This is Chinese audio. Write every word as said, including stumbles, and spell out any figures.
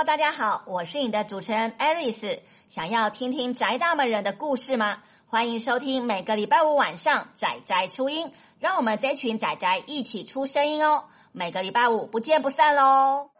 大家好，我是你的主持人 Aris。想要听听宅大们人的故事吗？欢迎收听每个礼拜五晚上宅宅出音，让我们这群宅宅一起出声音哦。每个礼拜五不见不散咯。